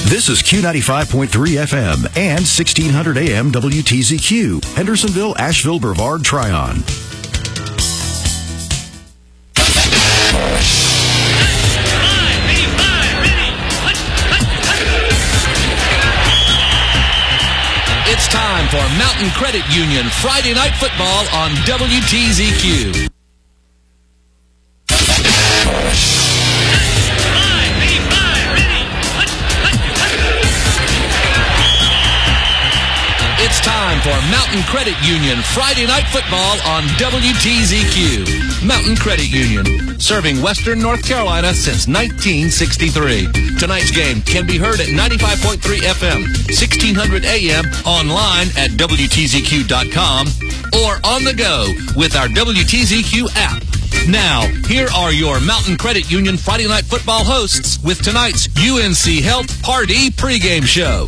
This is Q95.3 FM and 1600 AM WTZQ, Hendersonville, Asheville, Brevard, Tryon. It's time for Mountain Credit Union Friday Night Football on WTZQ. It's time for Mountain Credit Union Friday Night Football on WTZQ. Mountain Credit Union, serving Western North Carolina since 1963. Tonight's game can be heard at 95.3 FM, 1600 AM, online at WTZQ.com, or on the go with our WTZQ app. Now, here are your Mountain Credit Union Friday Night Football hosts with tonight's UNC Health Party pregame show.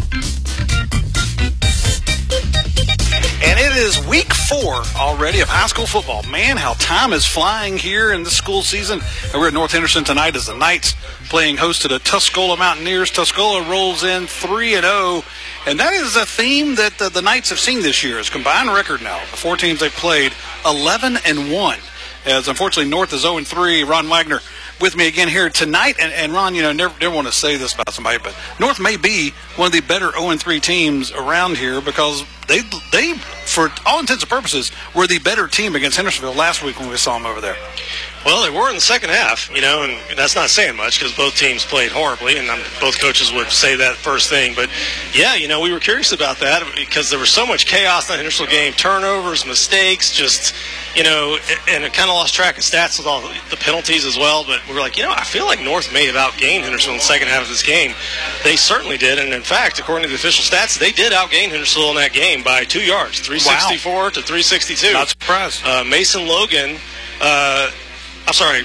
And it is week 4 already of high school football. Man, how time is flying here in the school season. And we're at North Henderson tonight as the Knights playing host to the Tuscola Mountaineers. Tuscola rolls in 3-0. And that is a theme that the Knights have seen this year. It's combined record now. The 4 teams they've played, 11-1. As unfortunately North is 0-3. Ron Wagner with me again here tonight. And Ron, you know, never want to say this about somebody, but North may be one of the better 0-3 teams around here because they, for all intents and purposes, were the better team against Hendersonville last week when we saw them over there. Well, they were in the second half, you know, and that's not saying much because both teams played horribly, and both coaches would say that first thing. But, yeah, you know, we were curious about that because there was so much chaos in the Hendersonville game, turnovers, mistakes, just, you know, and it kind of lost track of stats with all the penalties as well. But we were like, you know, I feel like North may have outgained Hendersonville in the second half of this game. They certainly did, and, in fact, according to the official stats, they did outgain Hendersonville in that game by 2 yards, 364 to 362. Not surprised. Mason Logan, I'm sorry.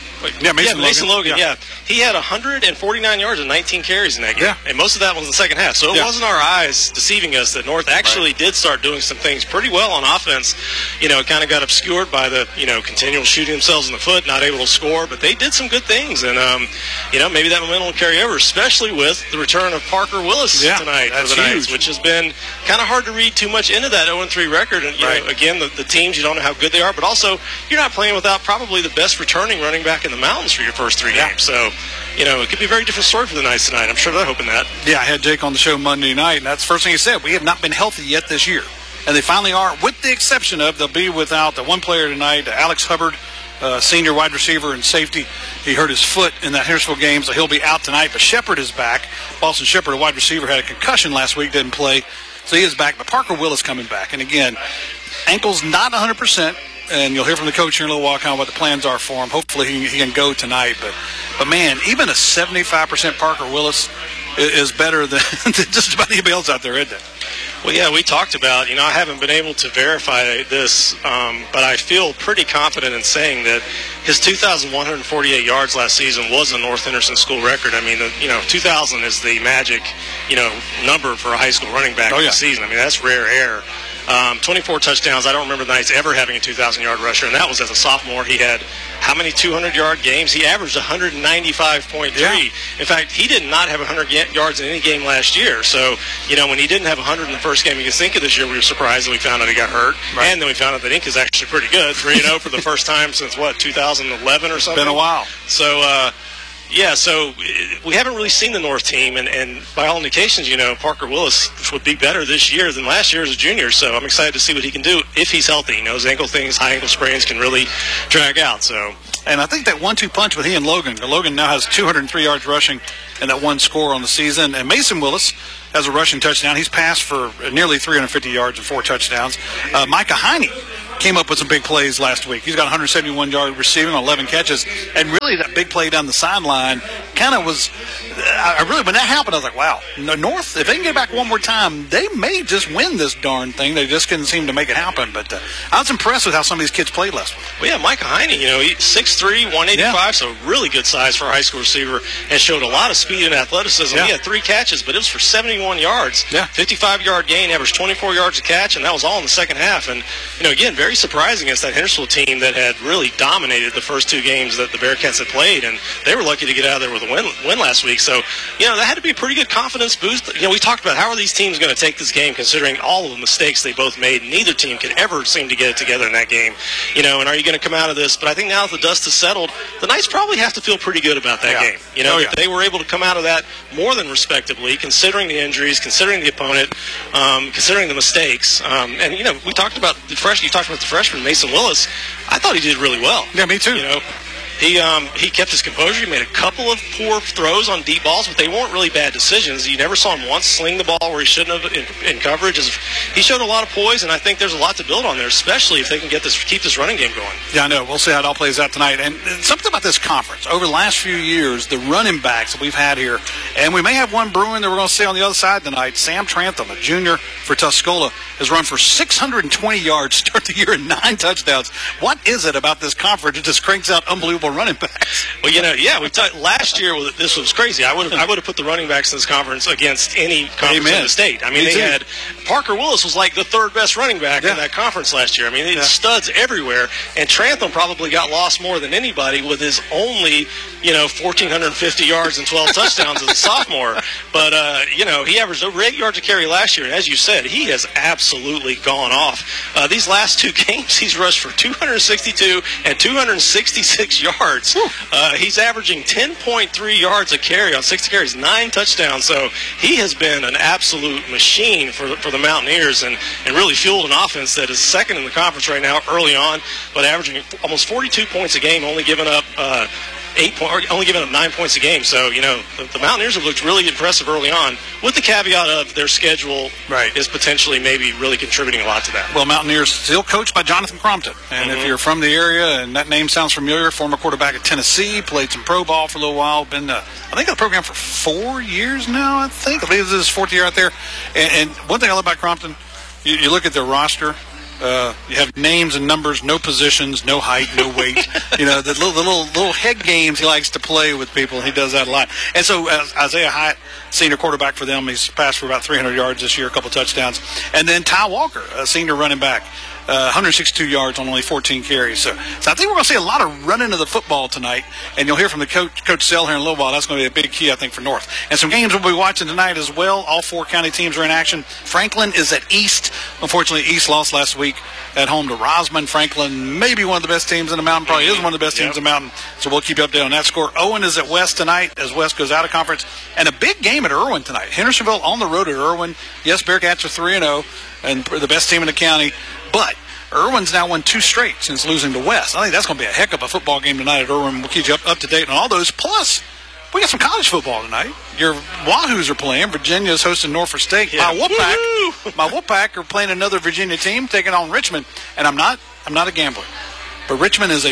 Mason Logan. Yeah. He had 149 yards and 19 carries in that game. Yeah. And most of that was in the second half. So it wasn't our eyes deceiving us that North actually did start doing some things pretty well on offense. You know, it kind of got obscured by the, you know, continual shooting themselves in the foot, not able to score. But they did some good things. And, you know, maybe that momentum will carry over, especially with the return of Parker Willis tonight for the Knights, which has been kind of hard to read too much into that 0-3 record. And, you know, again, the teams, you don't know how good they are. But also, you're not playing without probably the best returning running back in the mountains for your first 3 games. So, you know, it could be a very different story for the Knights tonight. I'm sure they're hoping that. Yeah, I had Jake on the show Monday night, and that's the first thing he said. We have not been healthy yet this year. And they finally are, with the exception of they'll be without the one player tonight, Alex Hubbard, senior wide receiver and safety. He hurt his foot in that Hendersonville game, so he'll be out tonight. But Shepard is back. Boston Shepard, a wide receiver, had a concussion last week, didn't play. So he is back. But Parker Willis coming back. And, again, ankle's not 100%. And you'll hear from the coach here in a little while kind of what the plans are for him. Hopefully he can go tonight. But man, even a 75% Parker Willis is better than just about anybody else out there, isn't it? Well, yeah, we talked about, you know, I haven't been able to verify this, but I feel pretty confident in saying that his 2,148 yards last season was a North Henderson school record. I mean, 2,000 is the magic, you know, number for a high school running back this season. I mean, that's rare air. 24 touchdowns. I don't remember the Knights ever having a 2,000-yard rusher, and that was as a sophomore. He had how many 200-yard games? He averaged 195.3. Yeah. In fact, he did not have 100 yards in any game last year. So, you know, when he didn't have 100 in the first game against Inca this year, we were surprised that we found out he got hurt. Right. And then we found out that Inca's actually pretty good, 3-0 for the first time since, 2011 or something? Been a while. So, yeah, so we haven't really seen the North team, and by all indications, you know, Parker Willis would be better this year than last year as a junior, so I'm excited to see what he can do if he's healthy. You know, his ankle things, high ankle sprains can really drag out. So, and I think that 1-2 punch with he and Logan now has 203 yards rushing and that one score on the season, and Mason Willis has a rushing touchdown. He's passed for nearly 350 yards and 4 touchdowns. Micah Heine came up with some big plays last week. He's got 171 yards receiving on 11 catches, and really that big play down the sideline kind of was when that happened, I was like, wow, North, if they can get back one more time, they may just win this darn thing. They just couldn't seem to make it happen. But I was impressed with how some of these kids played last week. Well, yeah, Micah Heine, you know, he's 6'3", 185, so really good size for a high school receiver, and showed a lot of speed and athleticism. He had 3 catches, but it was for 71 yards. 55-yard gain, averaged 24 yards a catch, and that was all in the second half. And, you know, again, very surprising against that Hendersonville team that had really dominated the first 2 games that the Bearcats had played, and they were lucky to get out of there with a win last week. So that had to be a pretty good confidence boost. We talked about how are these teams going to take this game considering all of the mistakes they both made. Neither team could ever seem to get it together in that game. And are you going to come out of this? But I think now that the dust has settled, the Knights probably have to feel pretty good about that game. They were able to come out of that more than respectably, considering the injuries, considering the opponent, considering the mistakes. And we talked about the freshman. You talked about the freshman Mason Willis. I thought he did really well. Yeah, me too. He kept his composure. He made a couple of poor throws on deep balls, but they weren't really bad decisions. You never saw him once sling the ball where he shouldn't have in coverage. He showed a lot of poise, and I think there's a lot to build on there, especially if they can keep this running game going. Yeah, I know. We'll see how it all plays out tonight. And something about this conference, over the last few years, the running backs that we've had here, and we may have one brewing that we're going to see on the other side tonight. Sam Trantham, a junior for Tuscola, has run for 620 yards, start the year, and 9 touchdowns. What is it about this conference that just cranks out unbelievable running backs? Well, we talked last year. This was crazy. I would have put the running backs in this conference against any conference in the state. I mean, they had Parker Willis was like the third best running back in that conference last year. I mean, it's studs everywhere. And Trantham probably got lost more than anybody with his only 1,450 yards and 12 touchdowns as a sophomore. But he averaged over 8 yards a carry last year. And as you said, he has absolutely gone off. These last 2 games, he's rushed for 262 and 266 yards. He's averaging 10.3 yards a carry on 60 carries, 9 touchdowns. So he has been an absolute machine for the Mountaineers and really fueled an offense that is second in the conference right now early on, but averaging almost 42 points a game, only giving up 9 points a game. So, the Mountaineers have looked really impressive early on, with the caveat of their schedule is potentially maybe really contributing a lot to that. Well, Mountaineers still coached by Jonathan Crompton. And if you're from the area and that name sounds familiar, former quarterback at Tennessee, played some pro ball for a little while, been, I think, in the program for 4 years now, I believe this is his 4th year out there. And one thing I love about Crompton, you look at their roster. You have names and numbers, no positions, no height, no weight. The little head games he likes to play with people. He does that a lot. And so Isaiah Hyatt, senior quarterback for them, he's passed for about 300 yards this year, a couple touchdowns. And then Ty Walker, a senior running back, 162 yards on only 14 carries. So I think we're going to see a lot of running of the football tonight, and you'll hear from the Coach Sell here in a little while. That's going to be a big key, I think, for North. And some games we'll be watching tonight as well. All 4 county teams are in action. Franklin is at East. Unfortunately, East lost last week at home to Rosman. Franklin may be one of the best teams in the Mountain, probably is one of the best teams in the Mountain, so we'll keep you updated on that score. Owen is at West tonight as West goes out of conference. And a big game at Irwin tonight. Hendersonville on the road at Irwin. Yes, Bearcats are 3-0 and the best team in the county, but Irwin's now won 2 straight since losing to West. I think that's going to be a heck of a football game tonight at Irwin. We'll keep you up to date on all those. Plus, we got some college football tonight. Your Wahoos are playing. Virginia is hosting Norfolk State. My Wolfpack are playing another Virginia team, taking on Richmond. And I'm not a gambler, but Richmond is the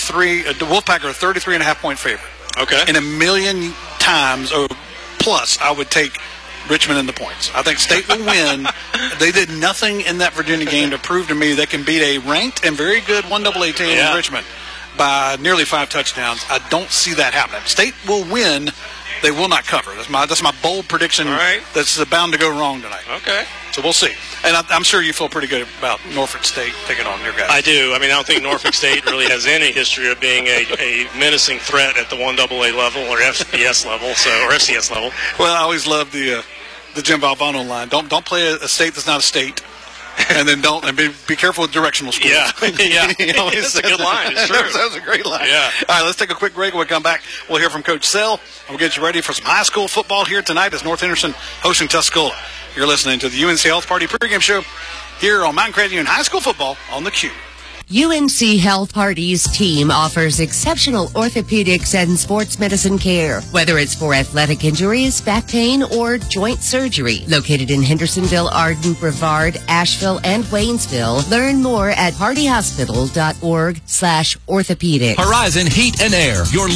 Wolfpack are a 33.5-point favorite. Okay. And 1,000,000 times or plus, I would take Richmond in the points. I think State will win. They did nothing in that Virginia game to prove to me they can beat a ranked and very good 1AA team in Richmond by nearly 5 touchdowns. I don't see that happening. State will win. They will not cover. That's my bold prediction. That's bound to go wrong tonight. Okay. So we'll see. And I'm sure you feel pretty good about Norfolk State taking on your guys. I do. I mean, I don't think Norfolk State really has any history of being a menacing threat at the 1AA level or FBS level, or FCS level. Well, I always love the Jim Valvano line. Don't play a state that's not a state. And then be careful with directional schools. Yeah. It's a good line. It's true. That was a great line. Yeah. All right, let's take a quick break. When we come back, we'll hear from Coach Sell, and we'll get you ready for some high school football here tonight as North Henderson hosting Tuscola. You're listening to the UNC Health Party pregame show here on Mountain Credit Union High School football on the Q. UNC Health Party's team offers exceptional orthopedics and sports medicine care, whether it's for athletic injuries, back pain, or joint surgery. Located in Hendersonville, Arden, Brevard, Asheville, and Waynesville. Learn more at partyhospital.org/orthopedics. Horizon Heat and Air, your